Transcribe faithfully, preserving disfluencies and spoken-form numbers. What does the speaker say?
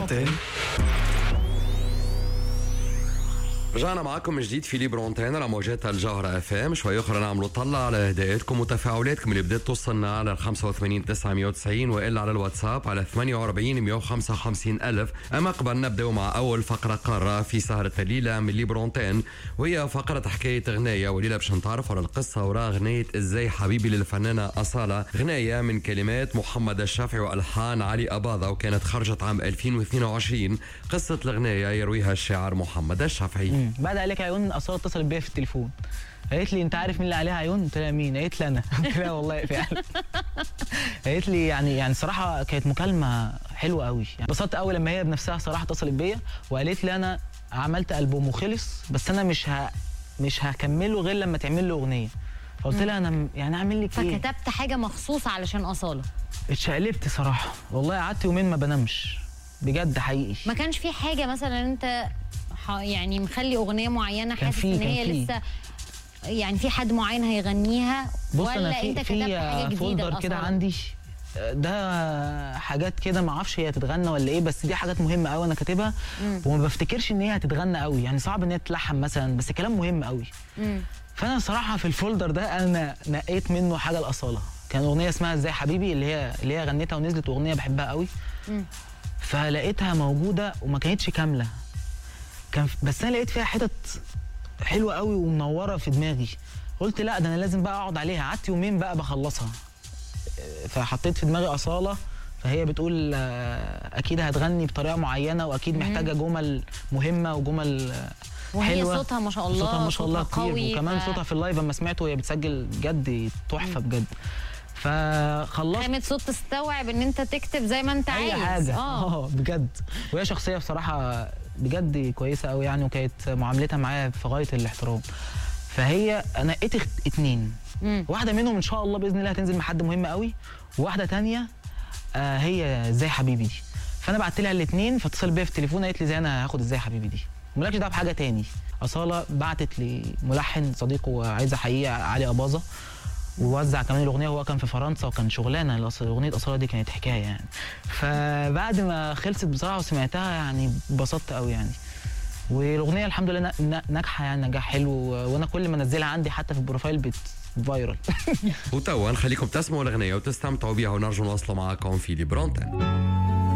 برونتين. رجعنا معكم من جديد في ليبرونتين على موجات الجوهرة اف ام. شوي اخرى نعملوا طلع على هداياتكم وتفاعلاتكم اللي بدات توصلنا على خمسة وثمانين تسعمية وتسعين والا على الواتساب على ثمانية وأربعين مية وخمسة وخمسين ألف. اما قبل نبداو مع اول فقره قاره في سهره الليله من ليبرونتين، وهي فقره حكايه غنايه. وليله باش نتعرف على القصه وراء غنايه ازاي حبيبي للفنانه اصاله، غنايه من كلمات محمد الشافعي والحان علي اباظه، وكانت خرجت عام ألفين واثنين وعشرين. قصه الغنايه يرويها الشاعر محمد الشافعي. بعد عليك عيون اصاله اتصلت بيا في التليفون، قالت لي انت عارف مين اللي عليها عيون؟ قلت لها مين؟ قالت لي انا. قلت لها والله فعلا. قالت لي يعني يعني صراحه كانت مكالمه حلوه قوي، يعني انبسطت قوي لما هي بنفسها صراحه اتصلت بيا وقالت لي انا عملت البوم وخلص، بس انا مش ه... مش هكمله غير لما تعمل له اغنيه. فقلت لها انا يعني اعمل لك ايه؟ فكتبت حاجه مخصوص علشان اصاله؟ اتشقلبت صراحه والله، قعدت يومين ما بنامش بجد حقيقي. ما كانش في حاجه مثلا انت يعني مخلي اغنيه معينه حاسس ان هي لسه يعني في حد معين هيغنيها، ولا انت كتبت حاجه جديده؟ فولدر كده عندي ده حاجات كده ما اعرفش هي هتتغنى ولا ايه، بس دي حاجات مهمه قوي انا كاتبها وما بفتكرش ان هي هتتغنى قوي، يعني صعب ان هي تتلحن مثلا، بس كلام مهم قوي. مم. فانا صراحه في الفولدر ده انا نقيت منه حاجه لاصاله، كان اغنيه اسمها ازاي حبيبي اللي هي اللي هي غنيتها ونزلت، اغنيه بحبها قوي. مم. فلقيتها موجوده وما كانتش كامله، كان بس انا لقيت فيها حتت حلوه قوي ومنوره في دماغي، قلت لا ده انا لازم بقى اقعد عليها. قعدت يومين بقى بخلصها، فحطيت في دماغي اصاله، فهي بتقول اكيد هتغني بطريقه معينه واكيد محتاجه جمل مهمه وجمل وهي حلوة. صوتها ما شاء الله، صوتها ما شاء الله قوي، وكمان ف... صوتها في اللايف لما سمعته وهي بتسجل بجد تحفه بجد. فخلصت خامة صوت تستوعب ان انت تكتب زي ما انت عايز. اي حاجه اه بجد. وهي شخصيه بصراحه بجد كويسه قوي يعني، وكانت معاملتها معايا في غايه الاحترام. فهي انا نقيت اتنين، مم. واحده منهم ان شاء الله باذن الله هتنزل مع حد مهم قوي، وواحده تانية آه هي ازاي حبيبي دي. فانا بعت لها الاثنين، فاتصل بيا في التليفون قالت لي زي انا هاخد ازاي حبيبي دي، مالكش دعوه بحاجه تاني. اصاله بعتت لملحن صديقه عايز احييه علي اباظه، ووزع كمان الاغنيه وهو كان في فرنسا، وكان شغلانه اغنيه اصاله دي كانت حكايه يعني. فبعد ما خلصت بصراحه وسمعتها يعني اتبسطت قوي يعني، والاغنيه الحمد لله ناجحه يعني نجاح حلو، وانا كل ما انزلها عندي حتى في البروفايل بت فايرال. وتوا نخليكم تسمعوا الاغنيه وتستمتعوا بيها ونرجو نواصلوا معاكم في ليبرونتين.